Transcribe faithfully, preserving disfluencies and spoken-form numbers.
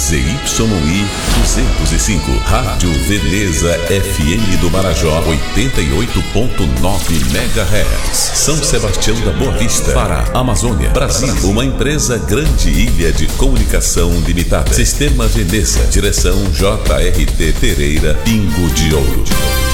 Z Y I duzentos e cinco, Rádio Veneza F M do Marajó, oitenta e oito ponto nove megahertz, São Sebastião da Boa Vista, para Amazônia, Brasil. Uma empresa Grande Ilha de Comunicação Limitada. Sistema Veneza. Direção J R T Pereira, Pingo de Ouro.